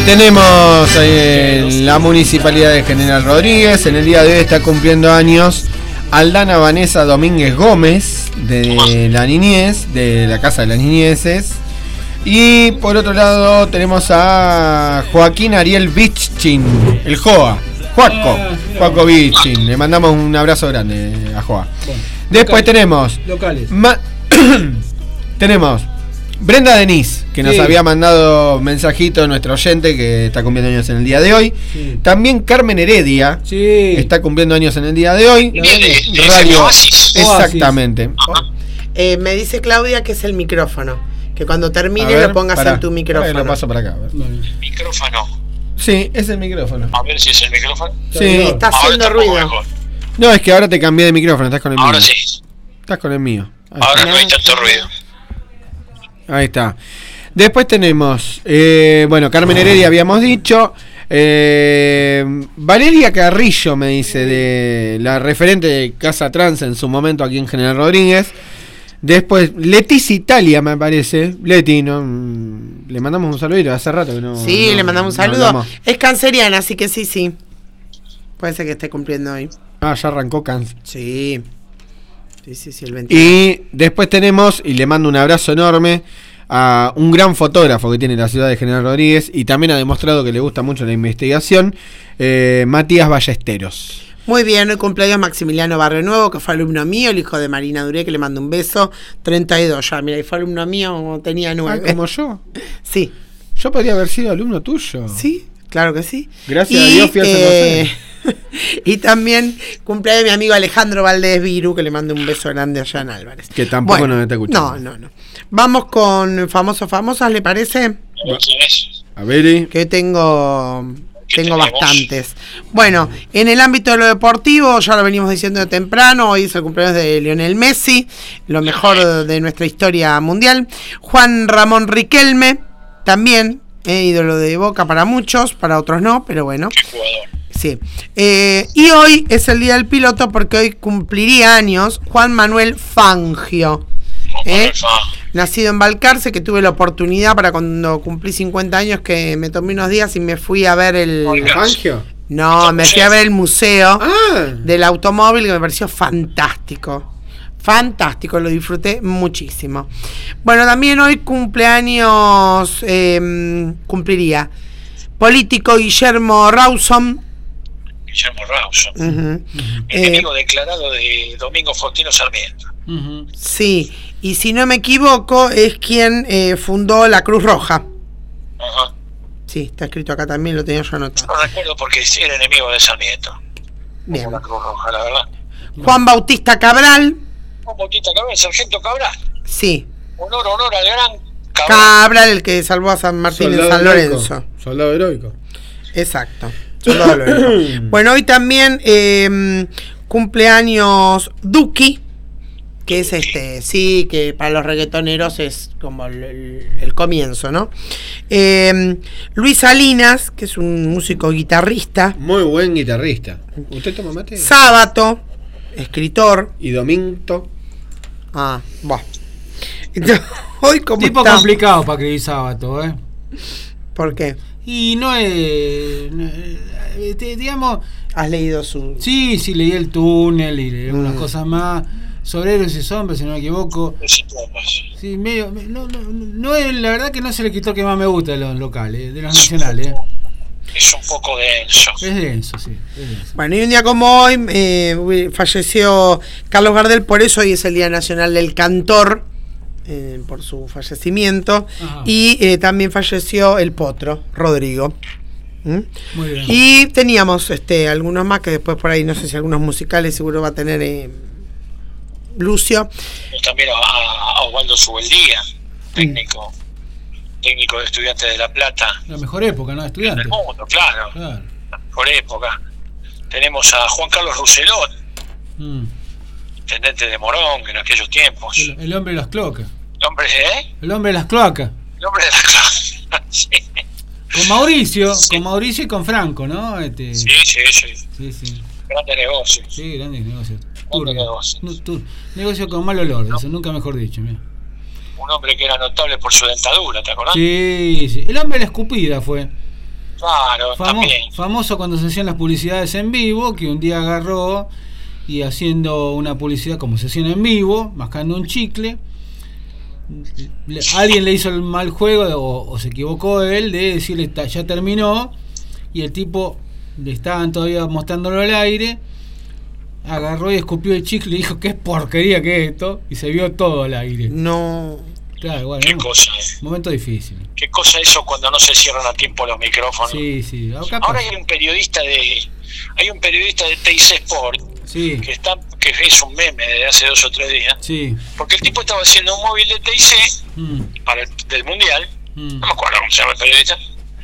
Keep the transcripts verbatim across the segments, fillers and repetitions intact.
tenemos eh, la Municipalidad de General Rodríguez. En el día de hoy está cumpliendo años Aldana Vanessa Domínguez Gómez, de la niñez, de la Casa de las Niñeces. Y por otro lado tenemos a Joaquín Ariel Bichchin, el Joa, Joaco, Joaco Bichchin. Le mandamos un abrazo grande a Joa. Después tenemos locales. Ma- tenemos Brenda Denise, que nos sí. había mandado mensajito, nuestro oyente, que está cumpliendo años en el día de hoy. Sí. También Carmen Heredia, sí. está cumpliendo años en el día de hoy. De, Radio Oasis. Exactamente. Eh, me dice Claudia que es el micrófono. Que cuando termine ver, lo pongas pará, en tu micrófono. Lo paso para acá. A ver. ¿El micrófono? Sí, es el micrófono. A ver si es el micrófono. Sí. No, está haciendo ruido. Mejor. No, es que ahora te cambié de micrófono, estás con el ahora mío. Ahora sí. Estás con el mío. Ahí ahora está. No hay tanto ruido. Ahí está. Después tenemos, eh, bueno, Carmen Heredia habíamos dicho, eh, Valeria Carrillo me dice, de la referente de Casa Trans en su momento aquí en General Rodríguez. Después Leticia Italia me parece, Leti, ¿no? Le mandamos un saludito, hace rato que no. Sí, no, le mandamos un saludo. No es canceriana, así que sí, sí. Puede ser que esté cumpliendo hoy. Ah, ya arrancó cáncer. Sí. Sí, sí, sí, el veintiuno. Y después tenemos, y le mando un abrazo enorme a un gran fotógrafo que tiene la ciudad de General Rodríguez y también ha demostrado que le gusta mucho la investigación, eh, Matías Ballesteros. Muy bien, hoy cumpleaños Maximiliano Barrio Nuevo, que fue alumno mío, el hijo de Marina Duré, que le mando un beso, treinta y dos ya, mira, y fue alumno mío, tenía nueve. Ah, ¿como yo? Sí. Yo podría haber sido alumno tuyo. Sí, claro que sí. Gracias y, a Dios fui a eh, y también cumpleaños de mi amigo Alejandro Valdés Viru, que le mando un beso grande allá en Álvarez. Que tampoco bueno, nos está escuchando. No, no, no. Vamos con famosos, famosas, ¿le parece? A ver, ¿eh? Que tengo... Tengo bastantes. Bueno, en el ámbito de lo deportivo, ya lo venimos diciendo temprano, hoy es el cumpleaños de Lionel Messi, lo mejor de nuestra historia mundial. Juan Ramón Riquelme, también, eh, ídolo de Boca para muchos, para otros no, pero bueno. Sí. Eh, y hoy es el día del piloto porque hoy cumpliría años Juan Manuel Fangio. ¿Eh? Nacido en Balcarce, que tuve la oportunidad para cuando cumplí cincuenta años, que me tomé unos días y me fui a ver el... ¿Fangio? No, me fui a ver el museo ah. del automóvil, que me pareció fantástico. Fantástico, lo disfruté muchísimo. Bueno, también hoy cumpleaños, eh, cumpliría político Guillermo Rawson. Guillermo Rawson. Uh-huh. Enemigo eh, declarado de Domingo Faustino Sarmiento. Uh-huh. Sí, y si no me equivoco, es quien eh, fundó la Cruz Roja. Ajá. Sí, está escrito acá también, lo tenía yo anotado. No recuerdo porque era enemigo de Sarmiento. Bien. Como la Cruz Roja, la verdad. Juan Bautista Cabral. Juan Bautista Cabral, Sargento Cabral. Sí. Honor, honor al gran Cabral. Cabral, el que salvó a San Martín Soldado en San heroico. Lorenzo. Soldado heroico. Exacto. Soldado heroico. Bueno, hoy también eh, cumpleaños Duki, que es este, sí, que para los reggaetoneros es como el, el, el comienzo, ¿no? Eh, Luis Salinas, que es un músico guitarrista. Muy buen guitarrista. ¿Usted toma mate? Sábato, escritor. Y Domingo. Ah, bueno. Entonces, hoy como tipo está... complicado para escribir Sábato, ¿eh? ¿Por qué? Y no es... No es digamos... ¿Has leído su...? Sí, sí, leí El Túnel y leí unas mm. cosas más... Sobre Héroes y Sombras, si no me equivoco. Sí, medio, no, no, no es, la verdad que no es el escritor que más me gusta de los locales, de los nacionales. Es un poco denso. Es denso, sí. Es denso. Bueno, y un día como hoy eh, falleció Carlos Gardel, por eso hoy es el Día Nacional del Cantor, eh, por su fallecimiento. Ajá. Y eh, también falleció el Potro, Rodrigo. ¿Mm? Muy bien. Y teníamos este algunos más que después por ahí, no sé si algunos musicales seguro va a tener... Eh, Lucio. También a, a Osvaldo Subeldía, técnico, mm. técnico de Estudiantes de La Plata. La mejor época, ¿no? Estudiantes. El mundo, claro. claro. La mejor época. Tenemos a Juan Carlos Rousselot, mm. intendente de Morón en aquellos tiempos. El, el hombre de las cloacas. El hombre, ¿eh? El hombre de las cloacas. El hombre de las cloacas, sí. Con Mauricio, sí. con Mauricio y con Franco, ¿no? Este... Sí, sí, sí. Sí, sí. Grandes negocios. Sí, grandes negocios. Grandes negocios. No, tu, negocio con mal olor, no. Eso nunca mejor dicho. Mira. Un hombre que era notable por su dentadura, ¿te acordás? Sí, sí. El hombre de la escupida fue. Claro, Famo- también. Famoso cuando se hacían las publicidades en vivo, que un día agarró y haciendo una publicidad como sesión en vivo, mascando un chicle, le- alguien le hizo el mal juego o, o se equivocó él de decirle "Ta- ya terminó", y el tipo le estaban todavía mostrándolo al aire, agarró y escupió el chicle y dijo "qué porquería que es esto", y se vio todo al aire. No. Claro, bueno, Qué un cosa, eh. momento difícil. Qué cosa eso cuando no se cierran a tiempo los micrófonos. Sí, sí. Acá Ahora pasa. hay un periodista de hay un periodista de T I C Sport Sí, que está que es un meme de hace dos o tres días, sí. porque el tipo estaba haciendo un móvil de T I C Mm, para el del mundial, mm, no me acuerdo cómo se llama el periodista,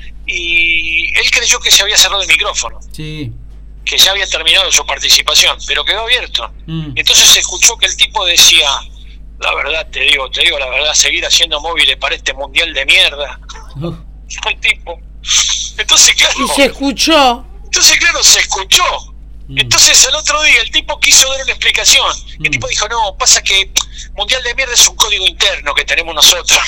y él creyó que se había cerrado el micrófono, sí. que ya había terminado su participación, pero quedó abierto. Mm. Y entonces se escuchó que el tipo decía, la verdad te digo, te digo la verdad, seguir haciendo móviles para este mundial de mierda. Uh, El tipo. Entonces, claro. Y se escuchó. Entonces, claro, se escuchó. Mm. Entonces, el otro día el tipo quiso dar una explicación. Mm. El tipo dijo, no, pasa que mundial de mierda es un código interno que tenemos nosotros.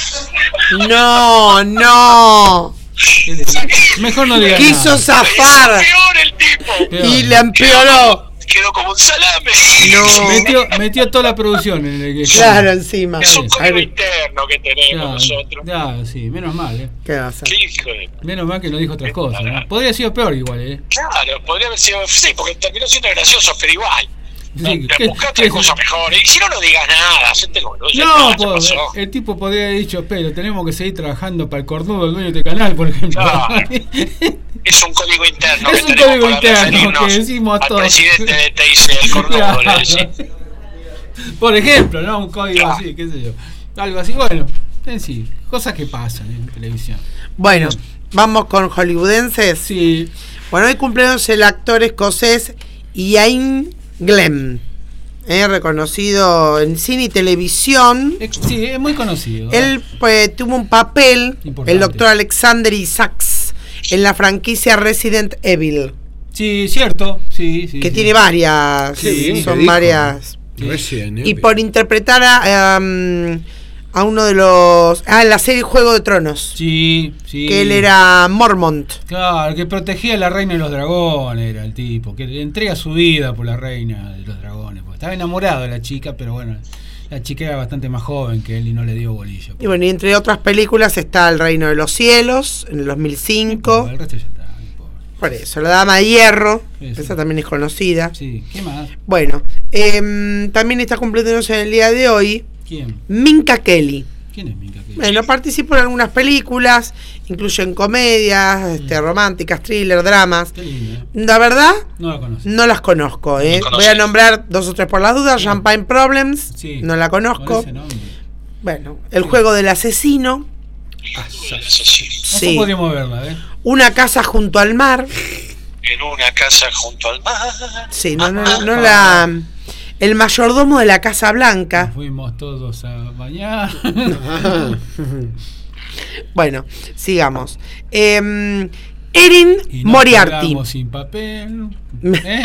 No, no. ¿qué le- Mejor no digas Quiso nada. zafar Es peor el tipo. Peor. y le empeoró. Quedó como un salame. No. Metió, metió toda la producción en el que Claro, encima. Es un código Ay, interno que tenemos Claro, nosotros. claro, sí, menos mal, eh. ¿Qué va a hacer? ¿Qué hijo de...? Menos mal que no dijo otras cosas, ¿no? Podría haber sido peor igual, eh. Claro, podría haber sido... Sí, porque terminó siendo gracioso, pero igual. Sí, Te ¿qué- buscá qué- otra cosa mejor. Y si no, no digas nada, hacete el boludo. ya No, está, ya po- pasó. el tipo podría haber dicho, pero tenemos que seguir trabajando para el cornudo del dueño de este canal, por ejemplo. Claro. Es un código interno Es que un tenemos código para interno referirnos que decimos a al todos. presidente de T I C, el cornudo, Claro. le decís. Por ejemplo, ¿no? Un código Claro. así, qué sé yo. Algo así, bueno, en sí, cosas que pasan en televisión. Bueno, vamos con hollywoodenses. Sí, Bueno, hoy cumpleaños el actor escocés Ian Glen, eh, reconocido en cine y televisión. ex- sí, es muy conocido. Él pues, tuvo un papel, Importante. el doctor Alexander Isaacs, en la franquicia Resident Evil, Sí, cierto, sí, sí. que sí. tiene varias, Sí, son ¿qué dijo? varias. Recién, Y por interpretar a, um, a uno de los... Ah, en la serie Juego de Tronos, Sí, sí. que él era Mormont. Claro, que protegía a la reina de los dragones, era el tipo, que le entrega su vida por la reina de los dragones. Porque estaba enamorado de la chica, pero bueno, la chica era bastante más joven que él y no le dio bolillo. Y bueno, y entre otras películas está El Reino de los Cielos, en el dos mil cinco. El resto ya está, no importa. Por eso, La Dama de Hierro, Eso. esa también es conocida. Sí, ¿qué más? Bueno, em, también está cumpliéndose en el día de hoy ¿Quién? Minka Kelly. ¿Quién es Minka Kelly? Bueno, participó en algunas películas, incluyen comedias, este, románticas, thriller, dramas. Qué linda. La verdad, No la conozco. no las conozco. ¿eh? No conoces. Voy a nombrar dos o tres por las dudas. Champagne Problems, Sí. no la Con conozco. ese nombre. Bueno, El juego del asesino. Sí. Nosotros Sí. podríamos verla, ¿eh? Una casa junto al mar. En una casa junto al mar. Sí, no, no, no, no la... El mayordomo de la Casa Blanca. Nos fuimos todos a bañar. Bueno, sigamos. Eh, Erin Y nos Moriarty. quedamos sin papel. ¿Eh?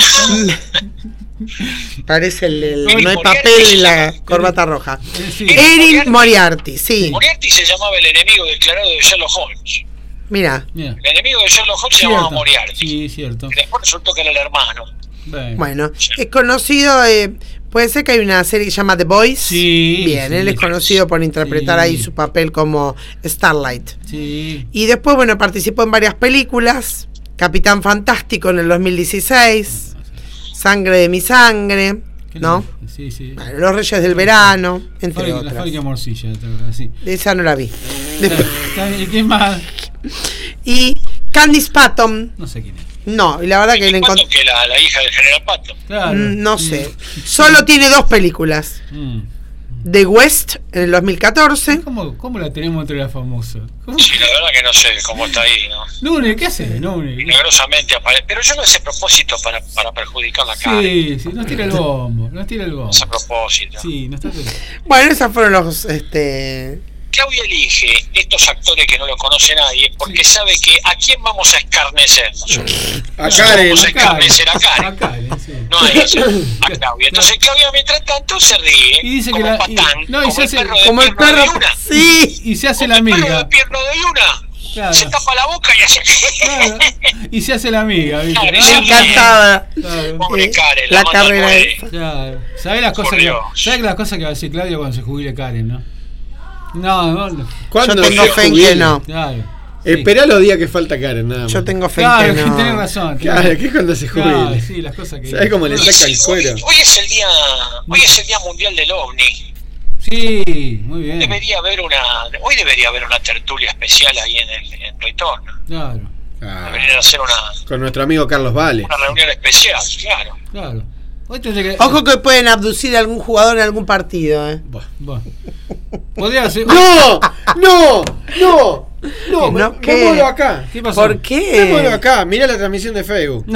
Parece el, el- Erin no hay Moriarty papel se y la llama. corbata roja. Eh, sí. Erin Moriarty, sí. Moriarty se llamaba el enemigo declarado de Sherlock Holmes. Mira, Mira. El enemigo de Sherlock Holmes se llamaba Cierto. Moriarty. Sí, cierto. Y después resultó que era el hermano. Bueno. bueno, es conocido, eh, puede ser que hay una serie que se llama The Boys. Sí, Bien, sí, él es sí. conocido por interpretar Sí. ahí su papel como Starlight. Sí. Y después, bueno, participó en varias películas. Capitán Fantástico en el dos mil dieciséis. Sangre de mi sangre, Qué ¿no? lindo. Sí, sí. Bueno, Los Reyes del Verano, entre Fábrica- la otras. fábrica Morcilla, así. Esa no la vi. Después- ¿Y qué más? y Candice Patton, No sé quién es. no, y la verdad que le ¿Cuánto encontré. que la, la hija del general Patton? Claro. No sé. Solo tiene dos películas. Mm. The West en el dos mil catorce. ¿Cómo, ¿Cómo la tenemos entre las famosas? ¿Cómo? Sí, la verdad que no sé cómo está ahí, ¿no? Nune, ¿qué hace? Nune. Milagrosamente aparece. Pero yo no hice propósito para, para perjudicar la cara. Sí, sí, nos tira el bombo. Nos tira el bombo. No es a propósito. Sí, nos está Bueno, esos fueron los. este Claudia elige estos actores que no lo conoce nadie porque sabe que a quién vamos a escarnecer nosotros. A Karen. Vamos a escarnecer a Karen. A Karen, sí. No a ella, a Claudia. Entonces Claudia mientras tanto se ríe. Y dice que como la- y- Patán, no, y como se el hace- perro de como el pierna perro. de una. Sí. Y se hace Como la el perro amiga. de pierna de una. claro. Se tapa la boca y hace. Claro. Y se hace la amiga, ¿viste? Claro, ¿no? Me encantaba. Claro. Pobre Karen, la, la carrera de... Claro. ¿Sabés las cosas que, ¿sabés las cosas que va a decir Claudio cuando se jubile Karen, no? No, no. no. Yo tengo fe en que no. Claro. Sí. Esperá los días que falta Karen, nada más. Yo tengo fe claro, en que no. Tenés razón. Claro, que es cuando se jubile. Claro, sí, las cosas que... ¿Sabés cómo le saca sí, el cuero? Hoy, hoy es el día, hoy es el día mundial del ovni. Sí, muy bien. Debería haber una, hoy debería haber una tertulia especial ahí en el en Retorno. Claro. Ah, deberían hacer una con nuestro amigo Carlos Vale. Una reunión especial, claro. Claro. Hoy que... Ojo que pueden abducir a algún jugador en algún partido, ¿eh? Bah, bah. Podría ser. ¡No! ¡No! ¡No! No, ¿No me, qué? me muero acá. ¿Qué pasó? ¿Por qué? Me muero acá. Mirá la transmisión de Facebook.